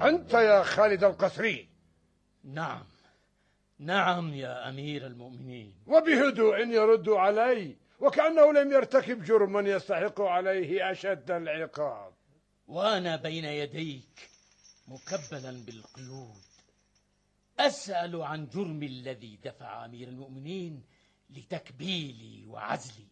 أنت يا خالد القسري؟ نعم نعم يا أمير المؤمنين. وبهدوء يرد علي وكأنه لم يرتكب جرما يستحق عليه أشد العقاب. وأنا بين يديك مكبلا بالقيود أسأل عن جرم الذي دفع أمير المؤمنين لتكبيلي وعزلي.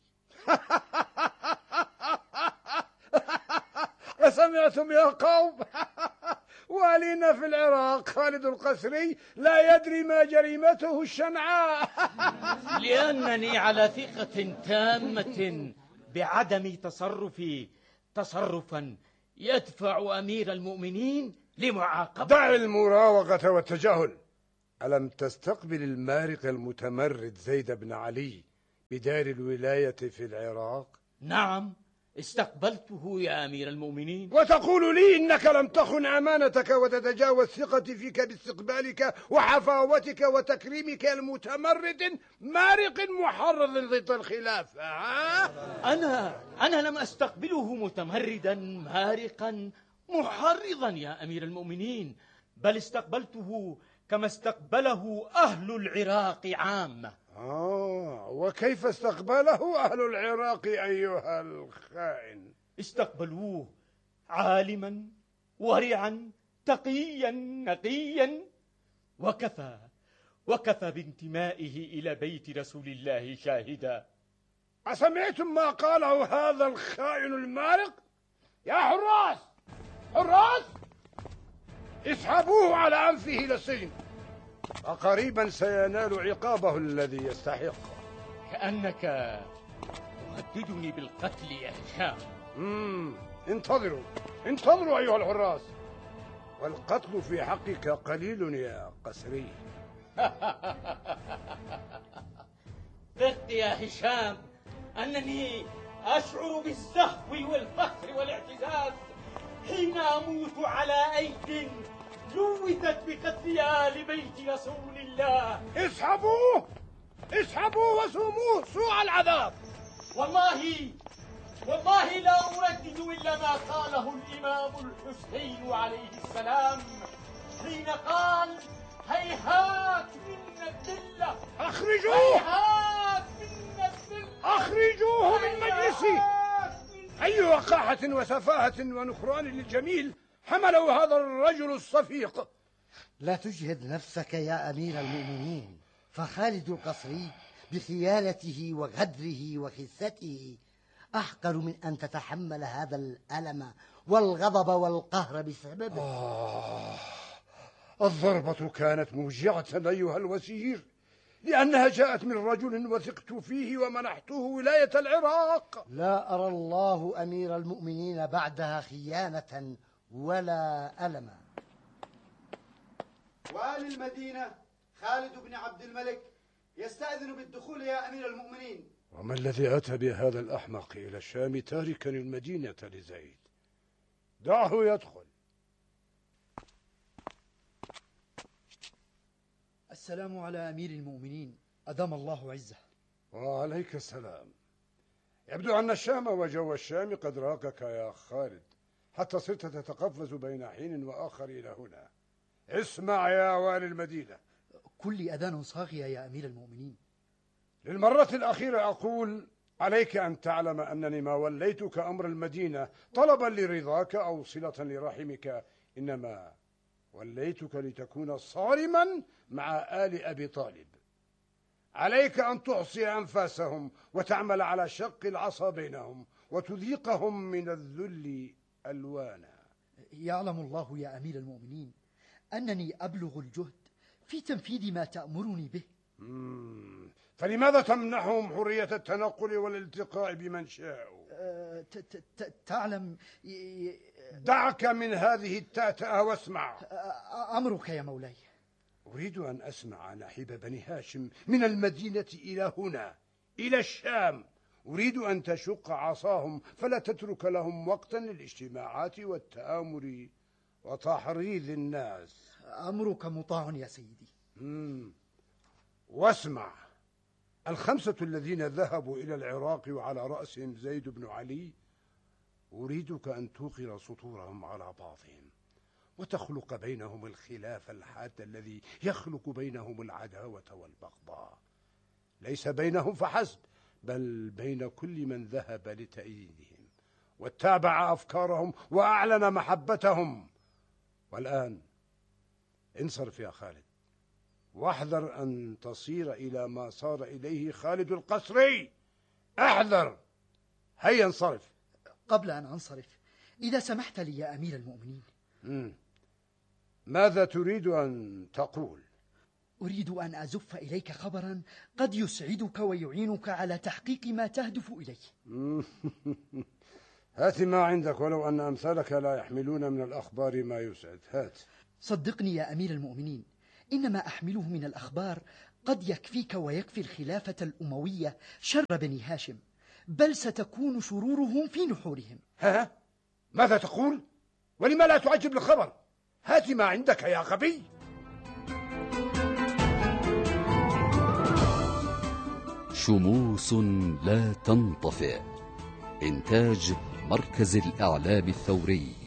أسمعتم يا قوم؟ والينا في العراق خالد القسري لا يدري ما جريمته الشنعاء. لأنني على ثقة تامة بعدم تصرفي تصرفا يدفع أمير المؤمنين لمعاقبة. دع المراوغة والتجاهل. ألم تستقبل المارق المتمرد زيد بن علي بدار الولاية في العراق؟ نعم استقبلته يا أمير المؤمنين. وتقول لي إنك لم تخن أمانتك وتتجاوز ثقتي فيك باستقبالك وحفاوتك وتكريمك المتمرد مارق محرض ضد الخلافة. أنا لم أستقبله متمردا مارقا محرضا يا أمير المؤمنين، بل استقبلته كما استقبله أهل العراق عامة. وكيف استقبله أهل العراق أيها الخائن؟ استقبلوه عالما ورعا تقيا نقيا، وكفى بانتمائه إلى بيت رسول الله شاهدا. أسمعتم ما قاله هذا الخائن المارق؟ يا حراس اسحبوه على أنفه إلى السجن، وقريبا سينال عقابه الذي يستحق. كأنك تهددني بالقتل يا هشام. انتظروا أيها الحراس، والقتل في حقك قليل يا قسري. ثق يا هشام أنني أشعر بالزهو والفخر والاعتزاز حين أموت على أيد لوثت بقتل آل بيت رسول الله. اسحبوه وسوموه سوء العذاب. والله لا أردد إلا ما قاله الإمام الحسين عليه السلام حين قال: هيهات منا الذلة. أخرجوه من مجلسي. أي وقاحة وسفاهة ونكران للجميل حملوا هذا الرجل الصفيق. لا تجهد نفسك يا أمير المؤمنين، فخالد القسري بخيانته وغدره وخسته أحقر من أن تتحمل هذا الألم والغضب والقهر بسببه. الضربة كانت موجعة أيها الوزير، لأنها جاءت من رجل وثقت فيه ومنحته ولاية العراق. لا أرى الله أمير المؤمنين بعدها خيانة ولا ألما. والي المدينة خالد بن عبد الملك يستأذن بالدخول يا أمير المؤمنين. وما الذي أتى بهذا الأحمق إلى الشام تاركا المدينة لزيد؟ دعه يدخل. السلام على أمير المؤمنين، أدام الله عزه. وعليك السلام. يبدو أن الشام وجو الشام قد راقك يا خالد، حتى صرت تتقفز بين حين وآخر إلى هنا. اسمع يا والي المدينة، كل أذان صاغية يا أمير المؤمنين. للمرة الأخيرة أقول: عليك أن تعلم أنني ما وليتك أمر المدينة طلبا لرضاك أو صلة لرحمك، إنما وليتك لتكون صارما مع آل أبي طالب. عليك أن تحصي أنفاسهم وتعمل على شق العصا بينهم وتذيقهم من الذل ألوانا. يعلم الله يا أمير المؤمنين أنني أبلغ الجهد في تنفيذ ما تأمرني به. فلماذا تمنحهم حرية التنقل والالتقاء بمن شاءوا؟ تعلم. دعك من هذه التأتأة واسمع. أمرك يا مولاي. أريد أن أسمع نحيب بني هاشم من المدينة إلى هنا إلى الشام. أريد أن تشق عصاهم فلا تترك لهم وقتا للاجتماعات والتآمر وتحريض الناس. أمرك مطاع يا سيدي. واسمع، 5 الذين ذهبوا إلى العراق وعلى رأسهم زيد بن علي، أريدك أن توقر سطورهم على بعضهم وتخلق بينهم الخلاف الحاد الذي يخلق بينهم العداوة والبغضاء، ليس بينهم فحسب بل بين كل من ذهب لتأييدهم واتبع أفكارهم وأعلن محبتهم. والآن انصرف يا خالد، واحذر أن تصير إلى ما صار إليه خالد القسري. احذر. هيا انصرف. قبل أن أنصرف، إذا سمحت لي يا أمير المؤمنين. ماذا تريد أن تقول؟ أريد أن أزف إليك خبرا قد يسعدك ويعينك على تحقيق ما تهدف إليه. هات ما عندك، ولو أن أمثالك لا يحملون من الأخبار ما يسعد. هات. صدقني يا أمير المؤمنين، إن ما أحمله من الأخبار قد يكفيك ويكفي الخلافة الأموية شر بني هاشم، بل ستكون شرورهم في نحورهم. ها؟ ماذا تقول؟ ولما لا تعجب الخبر؟ هات ما عندك يا غبي. شموس لا تنطفئ. إنتاج مركز الإعلام الثوري.